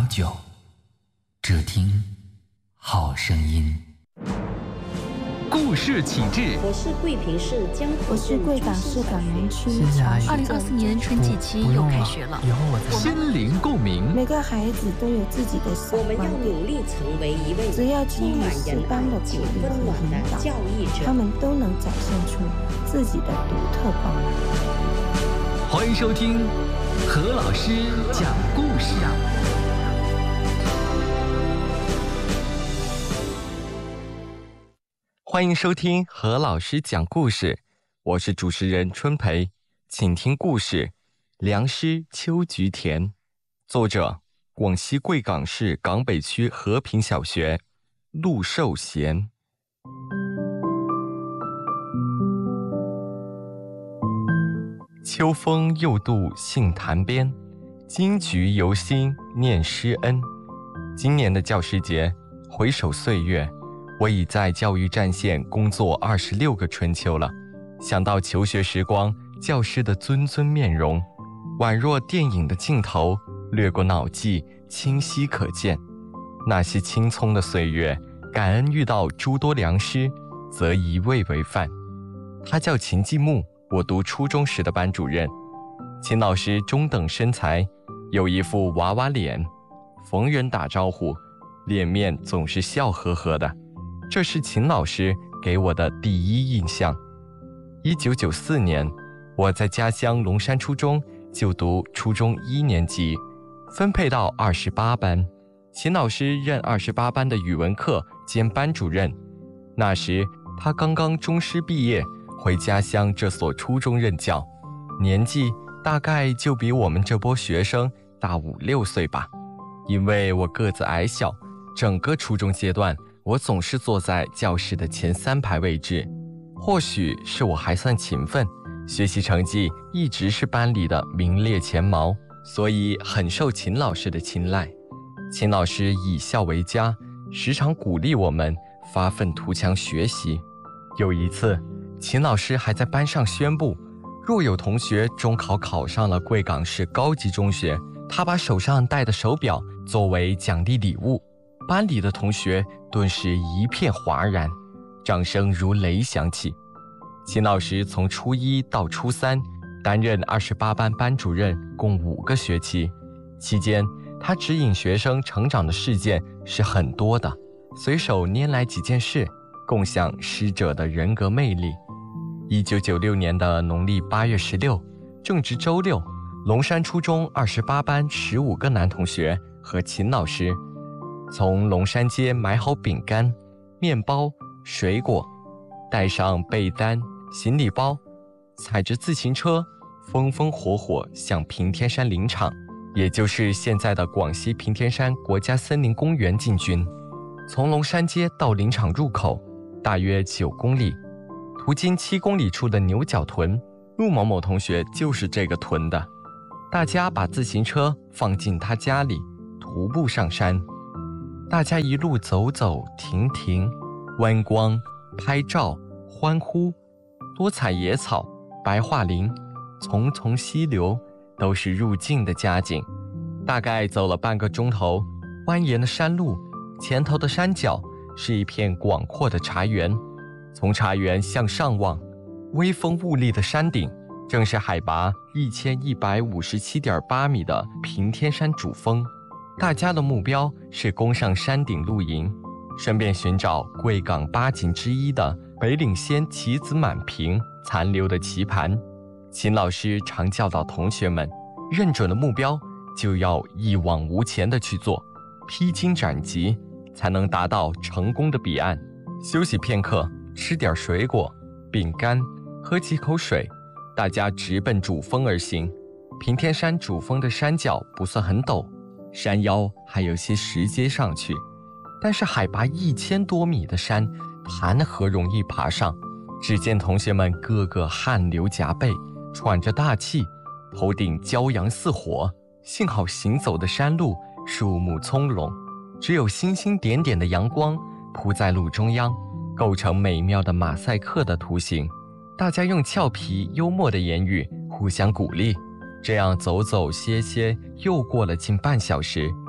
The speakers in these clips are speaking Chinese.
酒，只听好声音。 故事启智， 我是桂平市江我是贵港市港南区。 2024年春季期又开学了， 心灵共鸣。 每个孩子都有自己的想法， 我们要努力成为一位只要给予适当的鼓励和引导， 教育者， 他们都能展现出自己的独特光芒。 欢迎收听何老师讲故事。欢迎收听何老师讲故事，我是主持人春培，请听故事《良师秋菊田》，作者广西贵港市港北区和平小学，陆寿贤。秋风又度杏坛边，金菊犹新念师恩。今年的教师节，回首岁月，我已在教育战线工作26个春秋了。想到求学时光，教师的尊尊面容，宛若电影的镜头，掠过脑际，清晰可见。那些青葱的岁月，感恩遇到诸多良师，则一味为范。他叫秦继木，我读初中时的班主任。秦老师中等身材，有一副娃娃脸，逢人打招呼，脸面总是笑呵呵的。这是秦老师给我的第一印象。1994年，我在家乡龙山初中就读初中1年级，分配到28班。秦老师任28班的语文课兼班主任。那时他刚刚中师毕业，回家乡这所初中任教，年纪大概就比我们这波学生大5、6岁吧。因为我个子矮小，整个初中阶段我总是坐在教室的前3排位置。或许是我还算勤奋，学习成绩一直是班里的名列前茅，所以很受秦老师的青睐。秦老师以孝为家，时常鼓励我们发愤图强学习。有一次，秦老师还在班上宣布，若有同学中考考上了贵港市高级中学，他把手上戴的手表作为奖励礼物。班里的同学顿时一片哗然，掌声如雷响起。秦老师从初1到初3担任28班班主任共5个学期，期间他指引学生成长的事件是很多的，随手拈来几件事，共享师者的人格魅力。1996年的农历8月16，正值周六，龙山初中28班15个男同学和秦老师从龙山街买好饼干、面包、水果，带上被单、行李包，踩着自行车，风风火火向平天山林场，也就是现在的广西平天山国家森林公园进军。从龙山街到林场入口大约9公里，途经7公里处的牛角屯，陆某某同学就是这个屯的。大家把自行车放进他家里，徒步上山。大家一路走走停停，观光、拍照、欢呼，多彩野草、白桦林、淙淙溪流，都是入境的佳景。大概走了半个钟头，蜿蜒的山路，前头的山脚是一片广阔的茶园。从茶园向上望，微风兀立的山顶，正是海拔1157.8米的平天山主峰。大家的目标是攻上山顶露营，顺便寻找贵港8景之一的北岭仙棋子满屏残留的棋盘。秦老师常教导同学们，认准了目标就要一往无前地去做，披荆斩棘，才能达到成功的彼岸。休息片刻，吃点水果、饼干，喝几口水，大家直奔主峰而行。平天山主峰的山脚不算很陡，山腰还有些石阶上去，但是海拔1000多米的山，谈何容易爬上？只见同学们个个汗流浃背，喘着大气，头顶骄阳似火。幸好行走的山路树木葱茏，只有星星点点的阳光铺在路中央，构成美妙的马赛克的图形。大家用俏皮幽默的言语互相鼓励，这样走走歇歇又过了近半小时。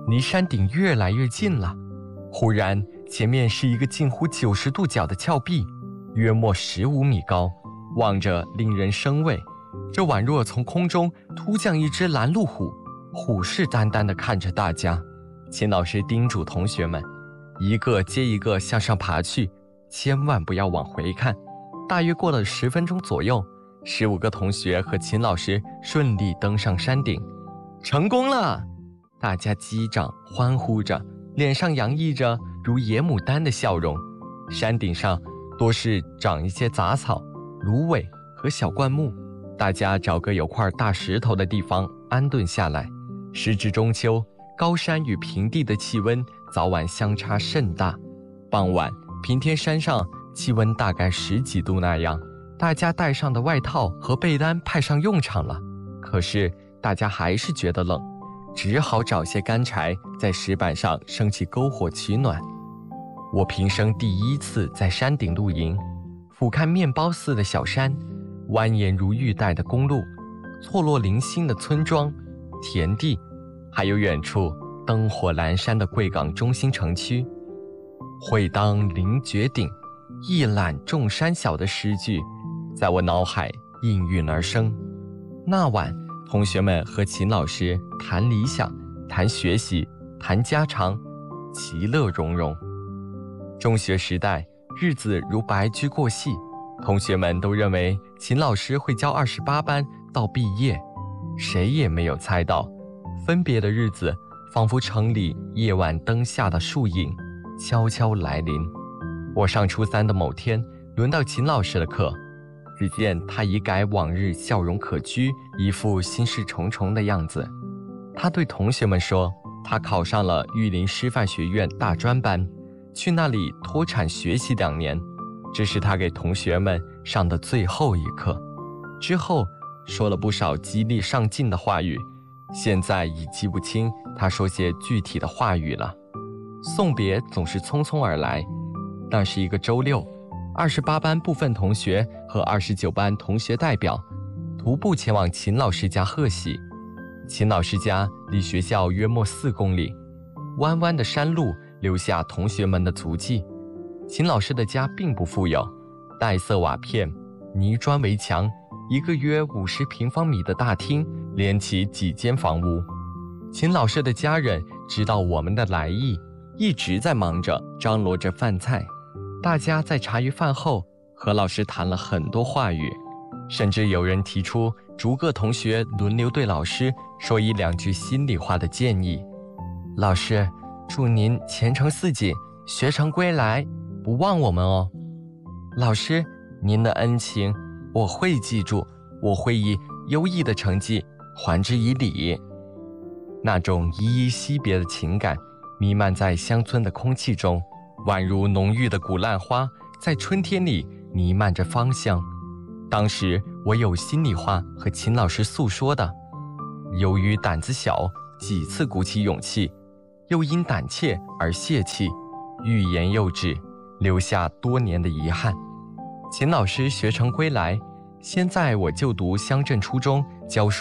离山顶越来越近了。忽然，前面是一个近乎90度角的峭壁，约莫15米高，望着令人生畏。这宛若从空中突降一只拦路虎，虎视眈眈地看着大家。秦老师叮嘱同学们，一个接一个向上爬去，千万不要往回看。大约过了10分钟左右，15个同学和秦老师顺利登上山顶。成功了！大家击掌欢呼着，脸上洋溢着如野牡丹的笑容。山顶上多是长一些杂草、芦苇和小灌木，大家找个有块大石头的地方安顿下来。时至中秋，高山与平地的气温早晚相差甚大。傍晚，平天山上气温大概10几度那样，大家带上的外套和被单派上用场了。可是大家还是觉得冷，只好找些干柴在石板上升起篝火取暖。我平生第一次在山顶露营，俯瞰面包似的小山，蜿蜒如玉带的公路，错落零星的村庄、田地，还有远处灯火阑珊的贵港中心城区。会当凌绝顶，一览众山小的诗句在我脑海应运而生。那晚，同学们和秦老师谈理想，谈学习，谈家常，其乐融融。中学时代，日子如白驹过隙，同学们都认为秦老师会教28班到毕业，谁也没有猜到，分别的日子仿佛城里夜晚灯下的树影，悄悄来临。我上初3的某天，轮到秦老师的课，只见他已改往日笑容可掬，一副心事重重的样子。他对同学们说，他考上了玉林师范学院大专班，去那里脱产学习2年。这是他给同学们上的最后一课。之后说了不少激励上进的话语，现在已记不清他说些具体的话语了。送别总是匆匆而来。那是一个周六，28班部分同学和29班同学代表徒步前往秦老师家贺喜。秦老师家离学校约莫4公里，弯弯的山路留下同学们的足迹。秦老师的家并不富有，带色瓦片、泥砖围墙，一个约50平方米的大厅连起几间房屋。秦老师的家人知道我们的来意，一直在忙着张罗着饭菜。大家在茶余饭后和老师谈了很多话语，甚至有人提出逐个同学轮流对老师说1-2句心里话的建议。老师，祝您前程似锦，学成归来，不忘我们哦。老师，您的恩情我会记住，我会以优异的成绩还之以礼。那种依依惜别的情感弥漫在乡村的空气中，宛如浓郁的古烂花在春天里弥漫着芳香。当时我有心里话和秦老师诉说的，由于胆子小，几次鼓起勇气，又因胆怯而泄气，欲言又止，留下多年的遗憾。秦老师学成归来，先在我就读乡镇初中教书